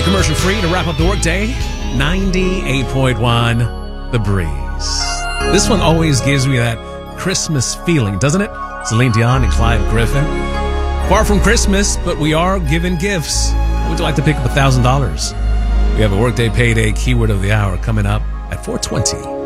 commercial free to wrap up the workday. 98.1 The Breeze. This one always gives me that Christmas feeling, doesn't it? Celine Dion and Clive Griffin. Far from Christmas, but we are giving gifts. Would you like to pick up $1,000? We have a workday payday keyword of the hour coming up at 4:20.